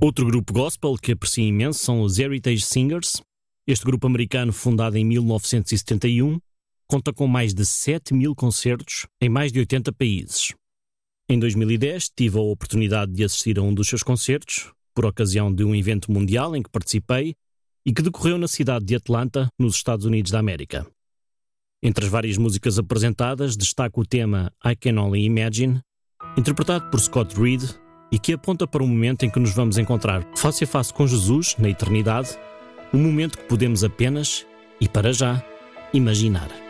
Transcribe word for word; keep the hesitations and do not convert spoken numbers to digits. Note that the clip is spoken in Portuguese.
Outro grupo gospel que aprecio imenso são os Heritage Singers. Este grupo americano, fundado em mil novecentos e setenta e um, conta com mais de sete mil concertos em mais de oitenta países. Em dois mil e dez, tive a oportunidade de assistir a um dos seus concertos, por ocasião de um evento mundial em que participei e que decorreu na cidade de Atlanta, nos Estados Unidos da América. Entre as várias músicas apresentadas, destaco o tema I Can Only Imagine, interpretado por Scott Reed, e que aponta para um momento em que nos vamos encontrar face a face com Jesus, na eternidade, um momento que podemos apenas, e para já, imaginar.